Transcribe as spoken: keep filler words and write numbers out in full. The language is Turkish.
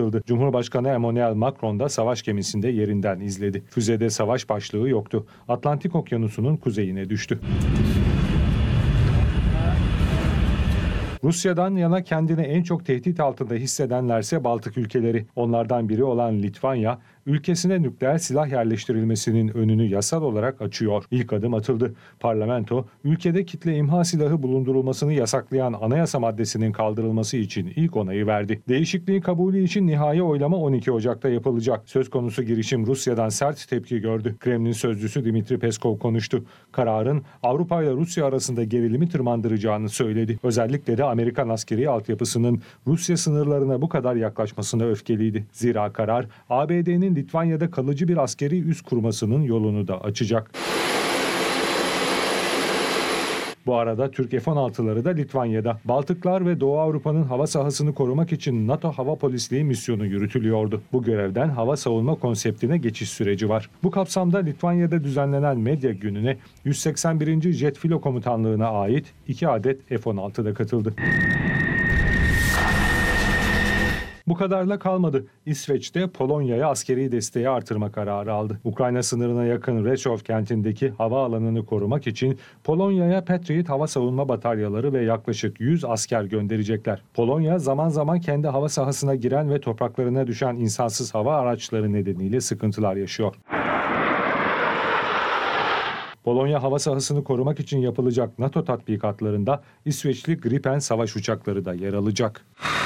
katıldı. Cumhurbaşkanı Emmanuel Macron da savaş gemisinde yerinden izledi. Füzede savaş başlığı yoktu. Atlantik Okyanusu'nun kuzeyine düştü. Rusya'dan yana kendini en çok tehdit altında hissedenlerse Baltık ülkeleri. Onlardan biri olan Litvanya, ülkesine nükleer silah yerleştirilmesinin önünü yasal olarak açıyor. İlk adım atıldı. Parlamento, ülkede kitle imha silahı bulundurulmasını yasaklayan anayasa maddesinin kaldırılması için ilk onayı verdi. Değişikliğin kabulü için nihai oylama on iki Ocak'ta yapılacak. Söz konusu girişim Rusya'dan sert tepki gördü. Kremlin sözcüsü Dmitri Peskov konuştu. Kararın Avrupa ile Rusya arasında gerilimi tırmandıracağını söyledi. Özellikle de Amerikan askeri altyapısının Rusya sınırlarına bu kadar yaklaşmasına öfkeliydi. Zira karar A B D'nin Litvanya'da kalıcı bir askeri üs kurmasının yolunu da açacak. Bu arada Türk F on altıları da Litvanya'da. Baltıklar ve Doğu Avrupa'nın hava sahasını korumak için NATO Hava Polisliği misyonu yürütülüyordu. Bu görevden hava savunma konseptine geçiş süreci var. Bu kapsamda Litvanya'da düzenlenen medya gününe yüz seksen birinci Jet Filo Komutanlığı'na ait iki adet F on altı da katıldı. Bu kadarla kalmadı. İsveç'te Polonya'ya askeri desteği artırma kararı aldı. Ukrayna sınırına yakın Rzeszów kentindeki havaalanını korumak için Polonya'ya Patriot hava savunma bataryaları ve yaklaşık yüz asker gönderecekler. Polonya zaman zaman kendi hava sahasına giren ve topraklarına düşen insansız hava araçları nedeniyle sıkıntılar yaşıyor. Polonya hava sahasını korumak için yapılacak NATO tatbikatlarında İsveçli Gripen savaş uçakları da yer alacak.